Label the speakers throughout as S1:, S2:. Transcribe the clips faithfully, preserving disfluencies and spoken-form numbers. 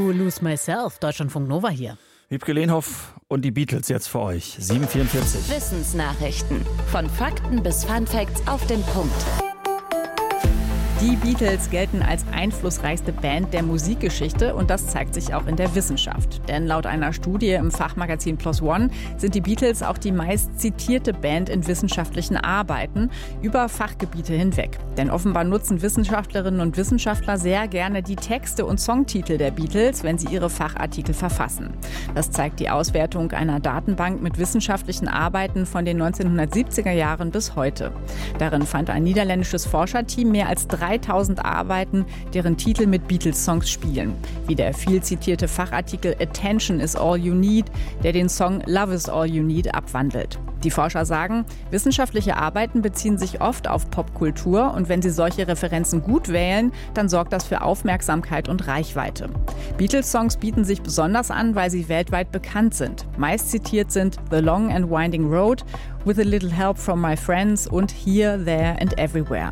S1: zu Lose Myself. Deutschlandfunk Nova hier.
S2: Wiebke Lehnhoff und die Beatles jetzt für euch. sieben Uhr vierundvierzig.
S3: Wissensnachrichten. Von Fakten bis Funfacts auf den Punkt.
S4: Die Beatles gelten als einflussreichste Band der Musikgeschichte und das zeigt sich auch in der Wissenschaft. Denn laut einer Studie im Fachmagazin Plus One sind die Beatles auch die meist zitierte Band in wissenschaftlichen Arbeiten über Fachgebiete hinweg. Denn offenbar nutzen Wissenschaftlerinnen und Wissenschaftler sehr gerne die Texte und Songtitel der Beatles, wenn sie ihre Fachartikel verfassen. Das zeigt die Auswertung einer Datenbank mit wissenschaftlichen Arbeiten von den neunzehnhundertsiebziger Jahren bis heute. Darin fand ein niederländisches Forscherteam mehr als dreitausend Arbeiten, deren Titel mit Beatles-Songs spielen. Wie der viel zitierte Fachartikel Attention is all you need, der den Song Love is all you need abwandelt. Die Forscher sagen, wissenschaftliche Arbeiten beziehen sich oft auf Popkultur und wenn sie solche Referenzen gut wählen, dann sorgt das für Aufmerksamkeit und Reichweite. Beatles-Songs bieten sich besonders an, weil sie weltweit bekannt sind. Meist zitiert sind The Long and Winding Road, With a Little Help from My Friends und Here, There and Everywhere.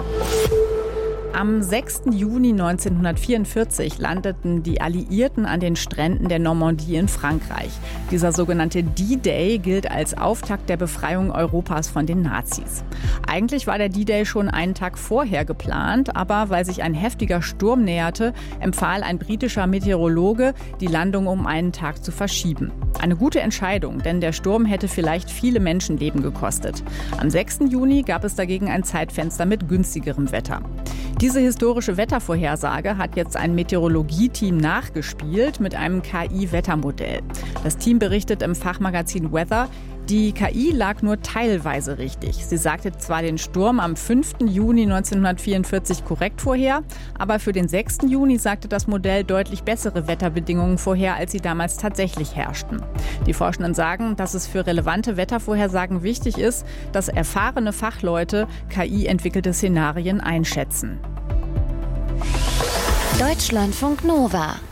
S4: Am sechsten Juni neunzehnhundertvierundvierzig landeten die Alliierten an den Stränden der Normandie in Frankreich. Dieser sogenannte D-Day gilt als Auftakt der Befreiung Europas von den Nazis. Eigentlich war der D-Day schon einen Tag vorher geplant, aber weil sich ein heftiger Sturm näherte, empfahl ein britischer Meteorologe, die Landung um einen Tag zu verschieben. Eine gute Entscheidung, denn der Sturm hätte vielleicht viele Menschenleben gekostet. Am sechsten Juni gab es dagegen ein Zeitfenster mit günstigerem Wetter. Diese historische Wettervorhersage hat jetzt ein Meteorologie-Team nachgespielt mit einem K I-Wettermodell. Das Team berichtet im Fachmagazin Weather, die K I lag nur teilweise richtig. Sie sagte zwar den Sturm am fünften Juni neunzehnhundertvierundvierzig korrekt vorher, aber für den sechsten Juni sagte das Modell deutlich bessere Wetterbedingungen vorher, als sie damals tatsächlich herrschten. Die Forschenden sagen, dass es für relevante Wettervorhersagen wichtig ist, dass erfahrene Fachleute K I-entwickelte Szenarien einschätzen.
S3: Deutschlandfunk Nova.